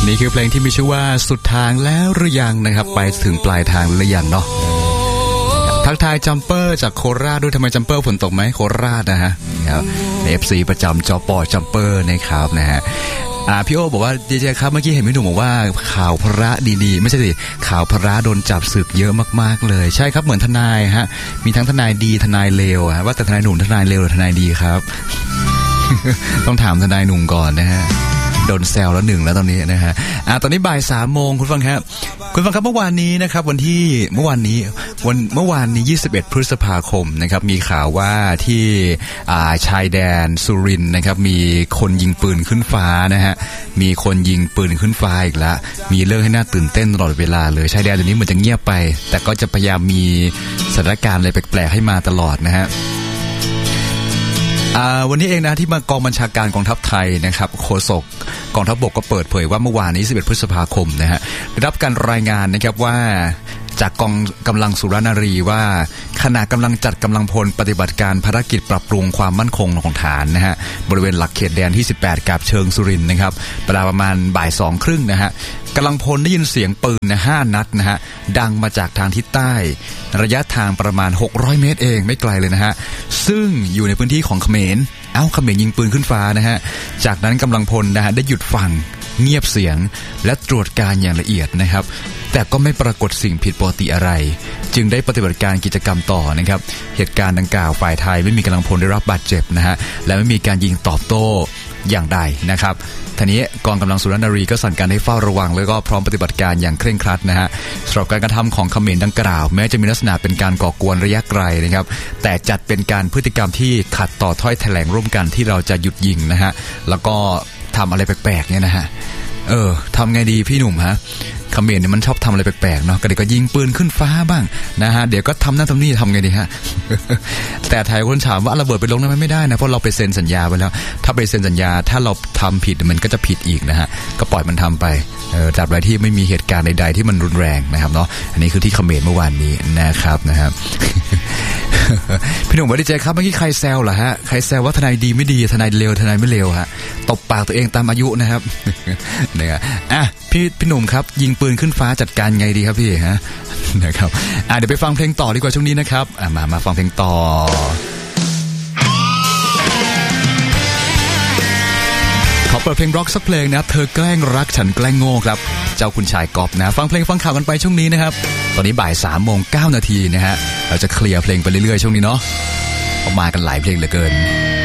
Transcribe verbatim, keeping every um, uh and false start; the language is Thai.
นี่คือเพลงที่มีชื่อว่าสุดทางแล้วหรือยังนะครับไปถึงปลายทางหรือยังเนาะทักทายจัมเปอร์จากโคราชด้วยทำไมจัมเปอร์ฝนตกไหมโคราชนะฮะครับ เอฟ ซี ประจำจอปอจัมเปอร์นะครับนะฮะอ่าพี่โอบอกว่าดีเจครับเมื่อกี้เห็นพี่หนุ่มบอกว่าข่าวพระดีๆไม่ใช่สิข่าวพระโดนจับศึกเยอะมากๆเลยใช่ครับเหมือนทนายฮะมีทั้งทนายดีทนายเลวฮะว่าแต่ทนายหนุ่มทนายเลวหรือทนายดีครับ ต้องถามทนายหนุ่มก่อนนะฮะโดนแซวแล้วหนึ่งแล้วตอนนี้นะฮะอ่าตอนนี้บ่ายสามโมงคุณฟังครับคุณฟังครับเมื่อวานนี้นะครับวันที่เมื่อวานนี้วันเมื่อวานนี้ยี่สิบเอ็ดพฤษภาคมนะครับมีข่าวว่าที่อ่าชายแดนสุรินทร์นะครับมีคนยิงปืนขึ้นฟ้านะฮะมีคนยิงปืนขึ้นฟ้าอีกแล้วมีเรื่องให้น่าตื่นเต้นตลอดเวลาเลยชายแดนตรงนี้เหมือนจะเงียบไปแต่ก็จะพยายามมีสถานการณ์อะไรแปลกๆให้มาตลอดนะฮะวันนี้เองนะที่มากองบัญชาการกองทัพไทยนะครับโฆษกกองทัพบกก็เปิดเผยว่าเมื่อวานนี้สิบเอ็ดพฤษภาคมนะฮะได้รับการรายงานนะครับว่าจากกองกำลังสุรนารีว่าขณะกำลังจัดกำลังพลปฏิบัติการภารกิจปรับปรุงความมั่นคงของฐานนะฮะบริเวณหลักเขตแดนที่สิบแปดกาบเชิงสุรินทร์นะครับเวลาประมาณบ่ายสองครึ่งนะฮะกำลังพลได้ยินเสียงปืนนะห้านัดนะฮะดังมาจากทางทิศใต้ระยะทางประมาณหกร้อยเมตรเองไม่ไกลเลยนะฮะซึ่งอยู่ในพื้นที่ของเขมรเอ้าเขมรยิงปืนขึ้นฟ้านะฮะจากนั้นกำลังพลนะฮะได้หยุดฟังเงียบเสียงและตรวจการอย่างละเอียดนะครับแต่ก็ไม่ปรากฏสิ่งผิดปกติอะไรจึงได้ปฏิบัติการกิจกรรมต่อนะครับเหตุการณ์ดังกล่าวฝ่ายไทยไม่มีกำลังพลได้รับบาดเจ็บนะฮะและไม่มีการยิงตอบโต้อย่างใดนะครับทีนี้กองกำลังสุรนารีก็สั่งการให้เฝ้าระวังแล้วก็พร้อมปฏิบัติการอย่างเคร่งครัดนะฮะสำหรับการกระทำของเขมรดังกล่าวแม้จะมีลักษณะเป็นการก่อกวนระยะไกลนะครับแต่จัดเป็นการพฤติกรรมที่ขัดต่อถ้อยแถลงร่วมกันที่เราจะหยุดยิงนะฮะแล้วก็ทำอะไรแปลกๆเนี่ยนะฮะเออทำไงดีพี่หนุ่มฮะเขมรเนี่ยมันชอบทำอะไรแปลกๆเนาะก็เดี๋ยวก็ยิงปืนขึ้นฟ้าบ้างนะฮะเดี๋ยวก็ทำนั่นทำนี่ทำไงดีฮะ แต่ไทยคนถามว่าระเบิดไปลงนั้นไม่ได้นะเพราะเราไปเซ็นสัญญาไว้แล้วถ้าไปเซ็นสัญญาถ้าเราทำผิดมันก็จะผิดอีกนะฮะก็ปล่อยมันทำไปเออตราบใดที่ไม่มีเหตุการณ์ใดๆที่มันรุนแรงนะครับเนาะอันนี้คือที่เขมรเมื่อวานนี้นะครับนะครับ พี่หนุ่มว่าดีใจครับเมื่อกี้ใครแซวเหรอฮะใครแซวว่าทนายดีไม่ดีทนายเลวทนายไม่เลวฮะตบปากตัวเองตามอายุนะครับ เนี่ยอ่ะพี่พี่หนุ่มครับยิงปืนขึ้นฟ้าจัดการไงดีครับพี่ฮะนะครับอ่ะเดี๋ยวไปฟังเพลงต่อดีกว่าช่วงนี้นะครับอ่ะมามาฟังเพลงต่อขอเปิดเพลงร็อกสักเพลงนะเธอแกล้งรักฉันแกล้งโง่ครับเจ้าคุณชายกอบนะฟังเพลงฟังข่าวกันไปช่วงนี้นะครับตอนนี้บ่ายสามโมงเก้านาทีนะฮะเราจะเคลียร์เพลงไปเรื่อยๆช่วงนี้เนาะออกมากันหลายเพลงเหลือเกิน